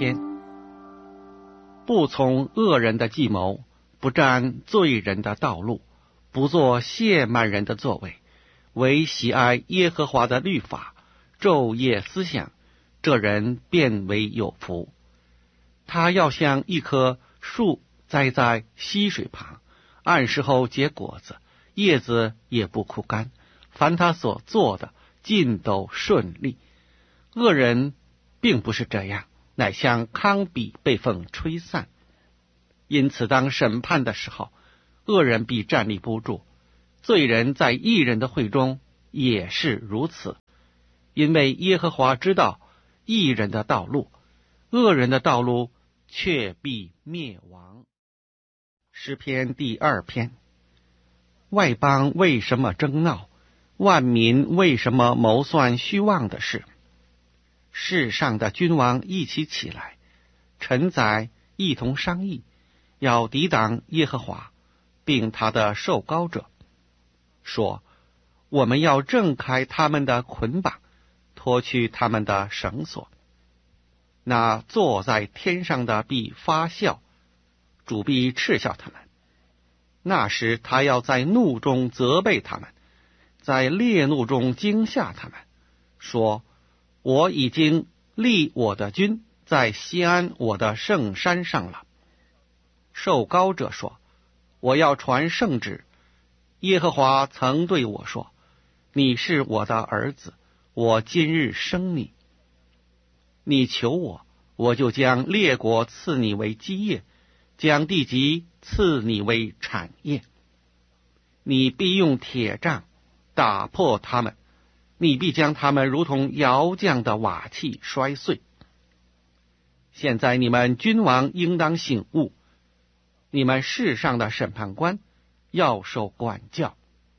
篇。不从恶人的计谋，不占罪人的道路，不做亵慢人的作为，唯喜爱耶和华的律法，昼夜思想，这人便为有福。他要像一棵树栽在溪水旁，按时候结果子，叶子也不枯干，凡他所做的尽都顺利。恶人并不是这样，乃像糠秕被风吹散。因此当审判的时候，恶人必站立不住，罪人在义人的会中也是如此。因为耶和华知道义人的道路，恶人的道路却必灭亡。诗篇第2篇。外邦为什么争闹？万民为什么谋算虚妄的事？世上的君王一起起来，臣宰一同商议，要抵挡耶和华并他的受膏者，说：我们要挣开他们的捆绑，脱去他们的绳索。那坐在天上的必发笑，主必嗤笑他们。那时他要在怒中责备他们，在烈怒中惊吓他们，说：我已经立我的君在西安我的圣山上了。受膏者说：我要传圣旨。耶和华曾对我说：你是我的儿子，我今日生你。你求我，我就将列国赐你为基业，将地级赐你为产业。你必用铁杖打破他们，你必将他们如同窑匠的瓦器摔碎。现在你们君王应当醒悟，你们世上的审判官要受管教。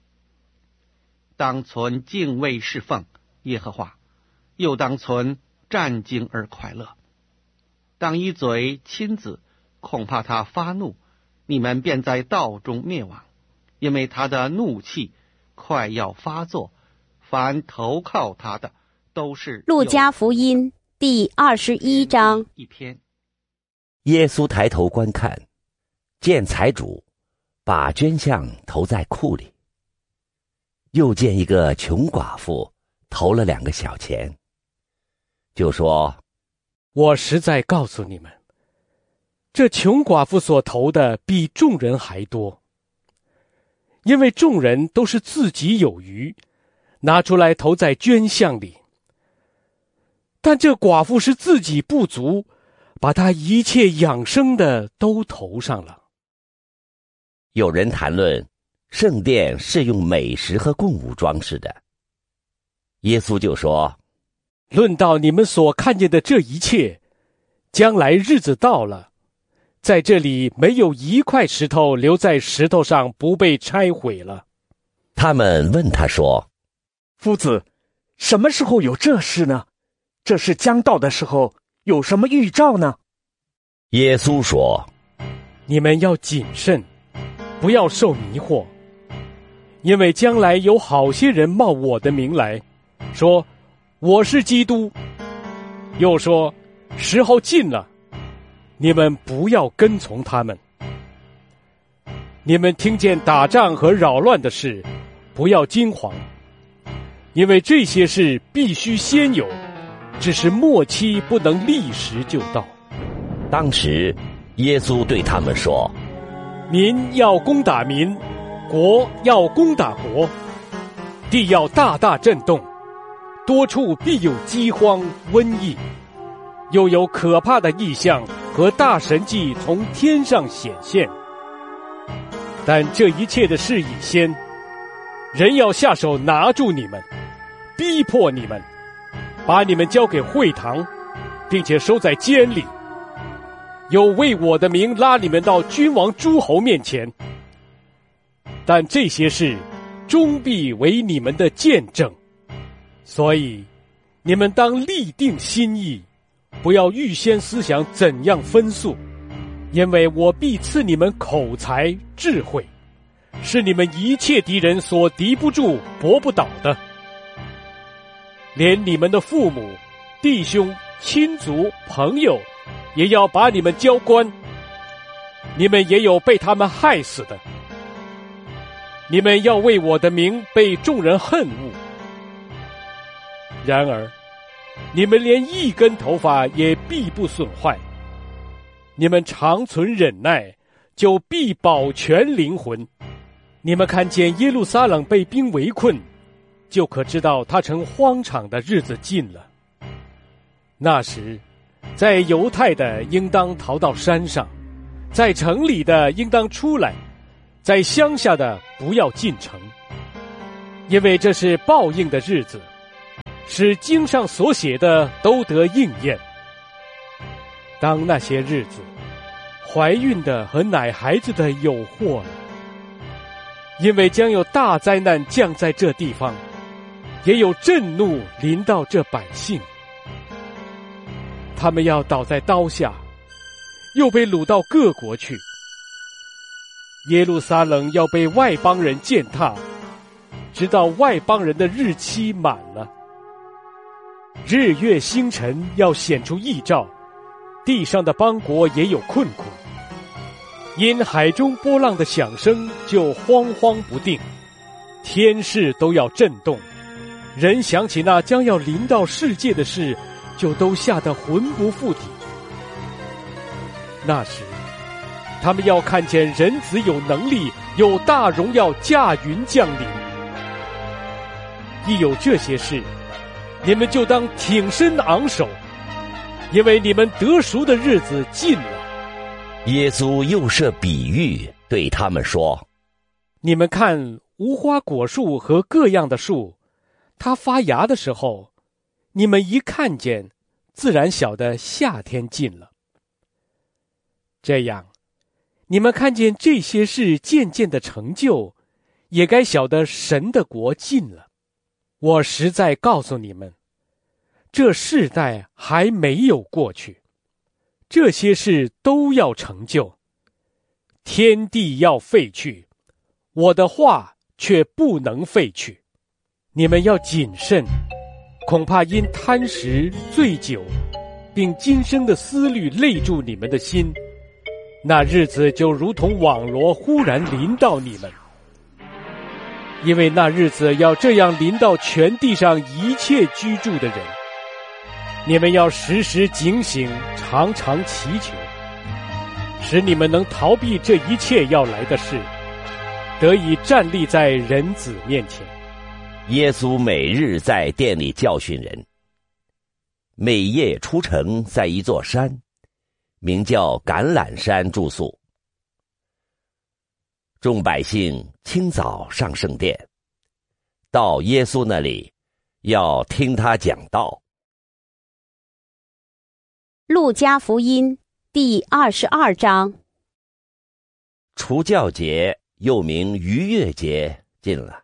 当存敬畏侍奉耶和华，又当存战兢而快乐。当一嘴亲子，恐怕他发怒，你们便在道中灭亡，因为他的怒气快要发作，凡投靠他的都是。 路加福音第21章。 一篇。 耶稣抬头观看，见财主把捐项投在库里，又见一个穷寡妇投了2个小钱，就说： 我实在告诉你们，这穷寡妇所投的比众人还多，因为众人都是自己有余，拿出来投在捐项里，但这寡妇是自己不足，把她一切养生的都投上了。 有人谈论圣殿是用美食和供物装饰的，耶稣就说： 论到你们所看见的这一切，将来日子到了，在这里没有一块石头留在石头上不被拆毁了。 他们问他说： 夫子，什么时候有这事呢？这是将到的时候，有什么预兆呢？ 耶稣说： 你们要谨慎，不要受迷惑，因为将来有好些人冒我的名来，说我是基督，又说时候近了，你们不要跟从他们。你们听见打仗和扰乱的事，不要惊慌，因为这些事必须先有，只是末期不能立时就到。 当时耶稣对他们说： 民要攻打民，国要攻打国，地要大大震动，多处必有饥荒、瘟疫，又有可怕的异象和大神迹从天上显现。但这一切的事已先，人要下手拿住你们，逼迫你们，把你们交给会堂，并且收在监里，有为我的名拉你们到君王诸侯面前。但这些事终必为你们的见证，所以你们当立定心意，不要预先思想怎样分诉，因为我必赐你们口才智慧，是你们一切敌人所敌不住搏不倒的。连你们的父母、弟兄、亲族、朋友， 也要把你们交官。你们也有被他们害死的。你们要为我的名被众人恨恶。然而，你们连一根头发也必不损坏。你们长存忍耐，就必保全灵魂。你们看见耶路撒冷被兵围困，就可知道他成荒场的日子近了。那时，在犹太的应当逃到山上，在城里的应当出来，在乡下的不要进城，因为这是报应的日子，使经上所写的都得应验。当那些日子，怀孕的和奶孩子的有祸了，因为将有大灾难降在这地方，也有震怒临到这百姓。他们要倒在刀下，又被掳到各国去。耶路撒冷要被外邦人践踏，直到外邦人的日期满了。日月星辰要显出异兆，地上的邦国也有困苦。因海中波浪的响声就慌慌不定，天势都要震动。人想起那将要临到世界的事，就都吓得魂不附体。那时，他们要看见人子有能力，有大荣耀驾云降临。一有这些事，你们就当挺身昂首，因为你们得赎的日子近了。 耶稣又设比喻对他们说： 你们看无花果树和各样的树，它发芽的时候，你们一看见，自然晓得夏天近了。这样，你们看见这些事渐渐的成就，也该晓得神的国近了。我实在告诉你们，这世代还没有过去，这些事都要成就。天地要废去，我的话却不能废去。你们要谨慎，恐怕因贪食、醉酒，并今生的思虑累住你们的心，那日子就如同网罗忽然临到你们。因为那日子要这样临到全地上一切居住的人。你们要时时警醒，常常祈求，使你们能逃避这一切要来的事，得以站立在人子面前。 耶稣每日在店里教训人，每夜出城，在一座山，名叫橄榄山住宿。众百姓清早上圣殿，到耶稣那里，要听他讲道。 路加福音第22章。 除酵节又名逾越节近了，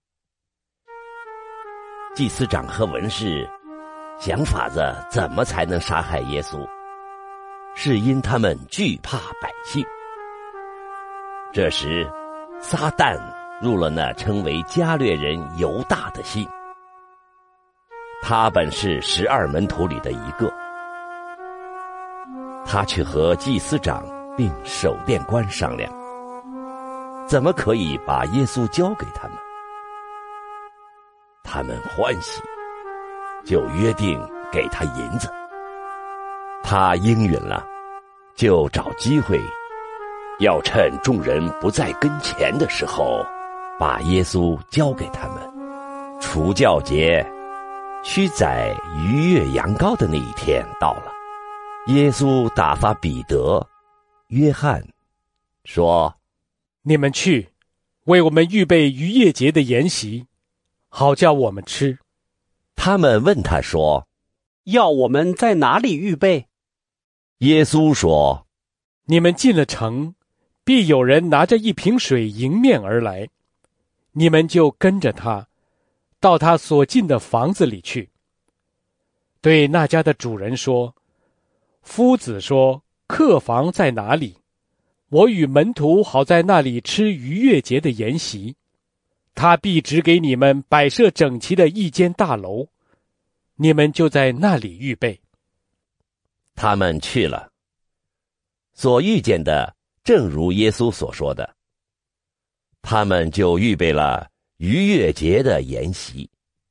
祭司长和文士想法子怎么才能杀害耶稣，是因他们惧怕百姓。这时撒旦入了那称为加略人犹大的心，他本是12门徒里的一个。他去和祭司长并守殿官商量，怎么可以把耶稣交给他们。他们欢喜，就约定给他银子。他应允了，就找机会，要趁众人不在跟前的时候，把耶稣交给他们。除酵节须宰逾越羊羔的那一天到了，耶稣打发彼得、约翰，说： 你们去，为我们预备逾越节的筵席，好叫我们吃。 他们问他说： 要我们在哪里预备？ 耶稣说： 你们进了城，必有人拿着一瓶水迎面而来，你们就跟着他，到他所进的房子里去。对那家的主人说：夫子说，客房在哪里？我与门徒好在那里吃逾越节的筵席。他必指给你们摆设整齐的一间大楼，你们就在那里预备。 他们去了， 所遇见的正如耶稣所说的，他们就预备了逾越节的筵席。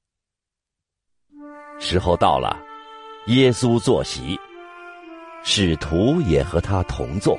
时候到了，耶稣坐席，使徒也和他同坐。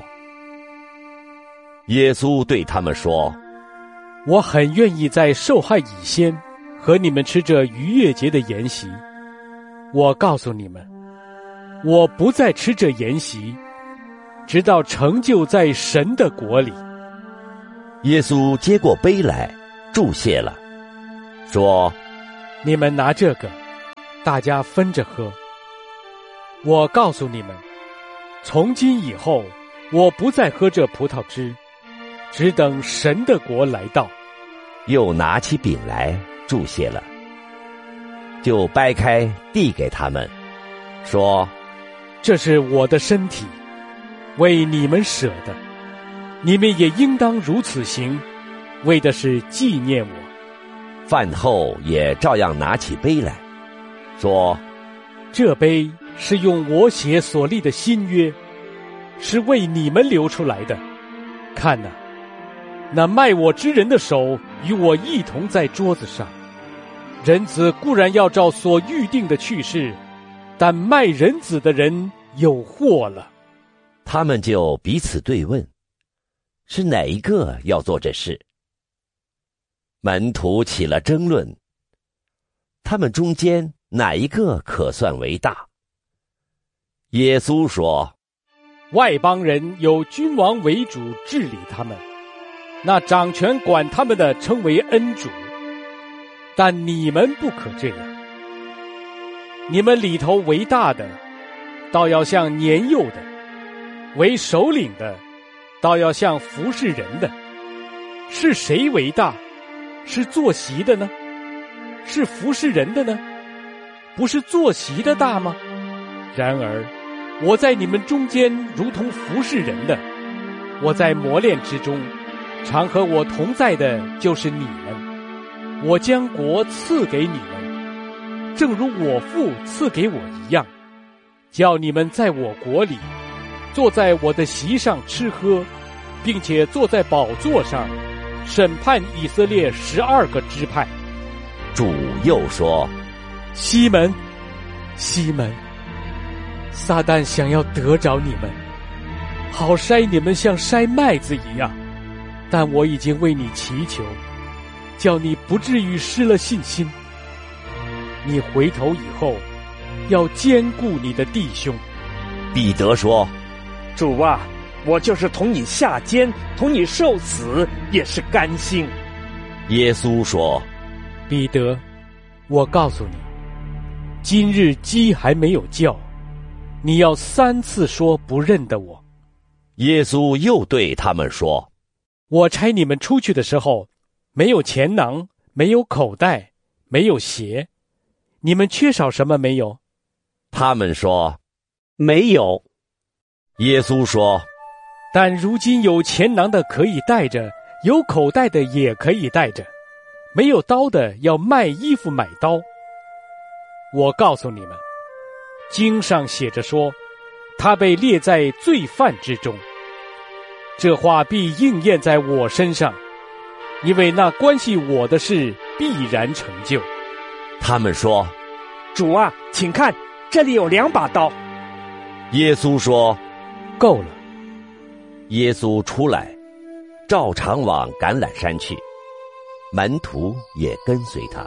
耶稣对他们说： 我很愿意在受害以先和你们吃这逾越节的筵席。我告诉你们，我不再吃这筵席，直到成就在神的国里。 耶稣接过杯来，祝谢了，说： 你们拿这个，大家分着喝。我告诉你们，从今以后，我不再喝这葡萄汁，只等神的国来到。 又拿起饼来，祝谢了，就掰开递给他们，说： 这是我的身体，为你们舍的，你们也应当如此行，为的是纪念我。 饭后也照样拿起杯来，说： 这杯是用我血所立的新约，是为你们流出来的。看哪，那卖我之人的手与我一同在桌子上。人子固然要照所预定的去世，但卖人子的人有祸了。 他们就彼此对问，是哪一个要做这事？门徒起了争论，他们中间哪一个可算为大？耶稣说： 外邦人有君王为主治理他们，那掌权管他们的称为恩主，但你们不可这样。你们里头为大的，倒要像年幼的；为首领的，倒要像服侍人的。是谁为大？是坐席的呢？是服侍人的呢？不是坐席的大吗？然而我在你们中间如同服侍人的，我在磨练之中，常和我同在的就是你们。我将国赐给你们，正如我父赐给我一样，叫你们在我国里，坐在我的席上吃喝，并且坐在宝座上，审判以色列12个支派。 主又说： 西门，西门，撒旦想要得着你们，好筛你们像筛麦子一样，但我已经为你祈求，叫你不至于失了信心。你回头以后，要兼顾你的弟兄。 彼得说： 主啊，我就是同你下监，同你受死，也是甘心。 耶稣说： 彼得，我告诉你，今日鸡还没有叫，你要3次说不认得我。 耶稣又对他们说： 我差你们出去的时候，没有钱囊，没有口袋，没有鞋，你们缺少什么没有？ 他们说： 没有。 耶稣说： 但如今有钱囊的可以带着，有口袋的也可以带着，没有刀的要卖衣服买刀。我告诉你们，经上写着说，他被列在罪犯之中。这话必应验在我身上，因为那关系我的事必然成就。 他们说： 主啊，请看，这里有2把刀。 耶稣说： 够了。 耶稣出来，照常往橄榄山去，门徒也跟随他。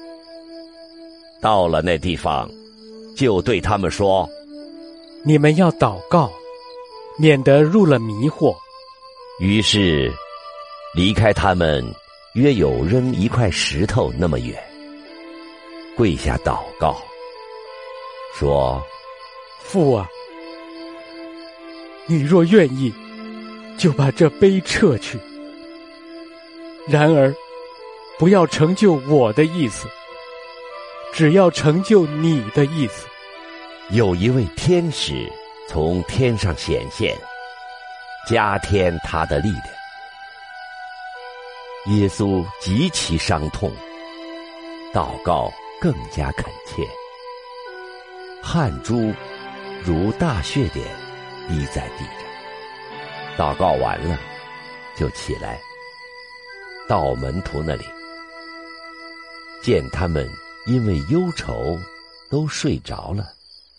到了那地方，就对他们说： 你们要祷告，免得入了迷惑。 于是离开他们约有扔一块石头那么远，跪下祷告，说： 父啊，你若愿意，就把这杯撤去。然而不要成就我的意思，只要成就你的意思。 有一位天使从天上显现，加添他的力量。耶稣极其伤痛，祷告更加恳切，汗珠如大血点滴在地上。 祷告完了，就起来，到门徒那里，见他们因为忧愁都睡着了，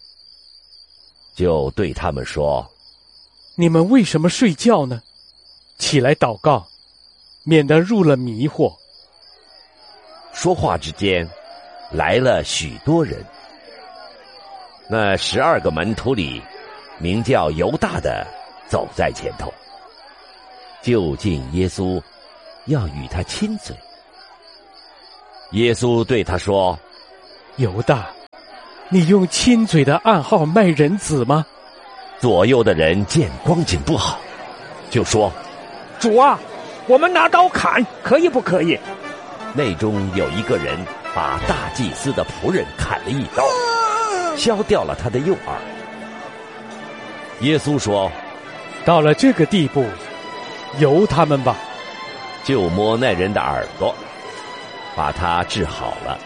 就对他们说： 你们为什么睡觉呢？起来祷告，免得入了迷惑。 说话之间，来了许多人。那12个门徒里，名叫犹大的走在前头，就近耶稣，要与他亲嘴。耶稣对他说： 犹大，你用亲嘴的暗号卖人子吗？ 左右的人见光景不好，就说： 主啊，我们拿刀砍，可以不可以？ 内中有一个人把大祭司的仆人砍了一刀，削掉了他的右耳。耶稣说： 到了这个地步，由他们吧。 就摸那人的耳朵，把他治好了。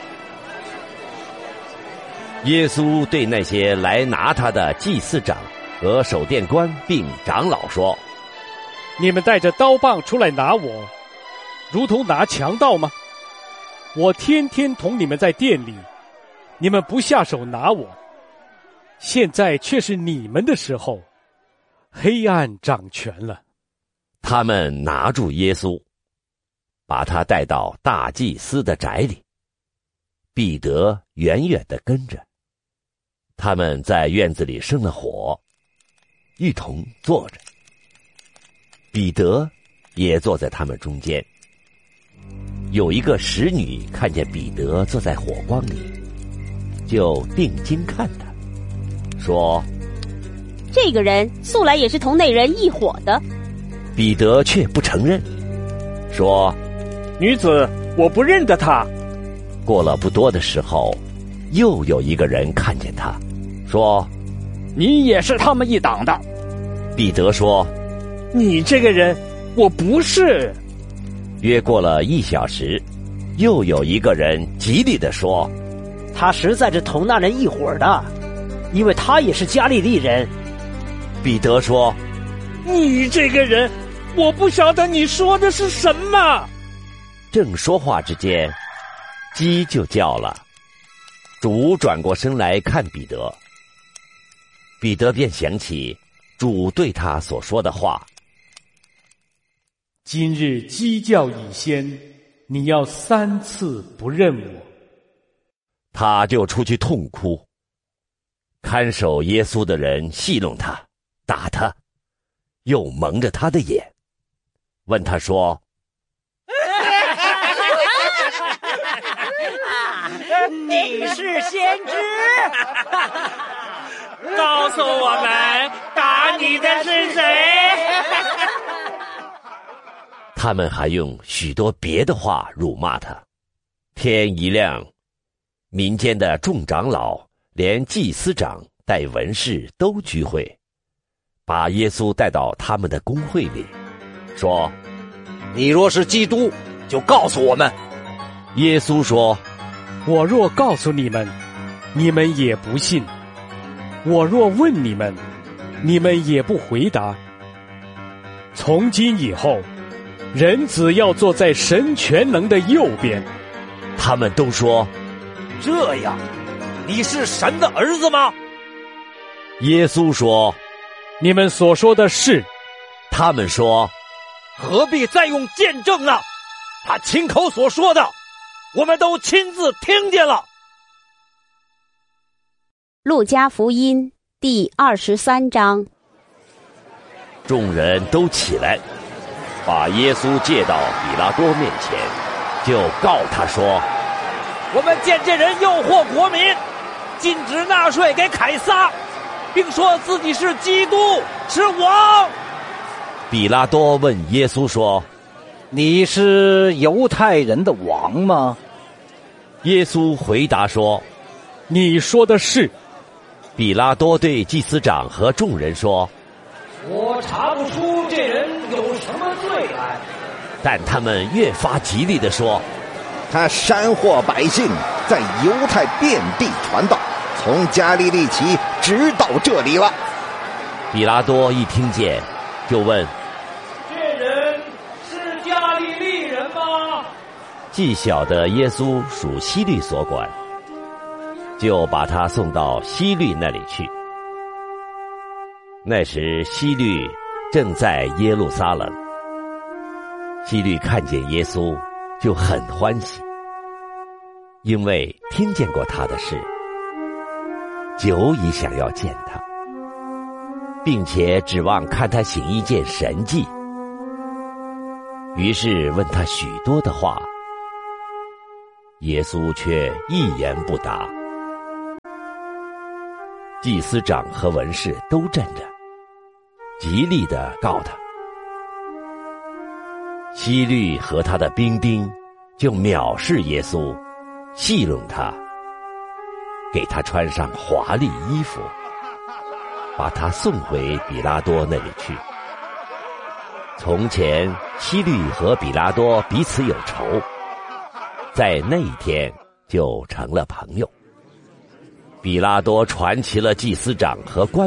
耶稣对那些来拿他的祭司长和守殿官并长老说： 你们带着刀棒出来拿我，如同拿强盗吗？我天天同你们在店里，你们不下手拿我，现在却是你们的时候，黑暗掌权了。 他们拿住耶稣，把他带到大祭司的宅里，彼得远远地跟着。他们在院子里生了火，一同坐着。彼得也坐在他们中间。有一个使女看见彼得坐在火光里，就定睛看他，说： 这个人素来也是同那人一伙的。 彼得却不承认，说： 女子，我不认得他。 过了不多的时候，又有一个人看见他，说： 你也是他们一党的。 彼得说： 你这个人，我不是。 约过了1小时，又有一个人极力地说： 他实在是同那人一伙的，因为他也是加利利人。 彼得说： 你这个人，我不晓得你说的是什么。 正说话之间，鸡就叫了。主转过身来看彼得，彼得便想起主对他所说的话： 今日鸡叫已先，你要3次不认我。 他就出去痛哭。看守耶稣的人戏弄他，打他，又蒙着他的眼，问他说： 你是先知？告诉我们，打你的是谁？ 他们还用许多别的话辱骂他。天一亮，民间的众长老连祭司长带文士都聚会，把耶稣带到他们的公会里，说： 你若是基督，就告诉我们。 耶稣说： 我若告诉你们，你们也不信；我若问你们，你们也不回答。从今以后，人子要坐在神全能的右边。 他们都说： 这样，你是神的儿子吗？ 耶稣说： 你们所说的是。 他们说： 何必再用见证呢？他亲口所说的，我们都亲自听见了。 路加福音第23章。 众人都起来，把耶稣借到比拉多面前，就告他说： 我们见这人诱惑国民，禁止纳税给凯撒，并说自己是基督，是王。 比拉多问耶稣说： 你是犹太人的王吗？ 耶稣回答说： 你说的是。 比拉多对祭司长和众人说： 我查不出这人有什么罪来。 但他们越发极力地说： 他煽惑百姓，在犹太遍地传道，从加利利起直到这里了。 比拉多一听见，就问： 既晓得耶稣属希律所管，就把他送到希律那里去。那时希律正在耶路撒冷。希律看见耶稣就很欢喜，因为听见过他的事，久已想要见他，并且指望看他行一件神迹。于是问他许多的话，耶稣却一言不答。祭司长和文士都站着，极力地告他。希律和他的兵丁就藐视耶稣，戏弄他，给他穿上华丽衣服，把他送回比拉多那里去。从前希律和比拉多彼此有仇，在那一天就成了朋友。比拉多传齐了祭司长和官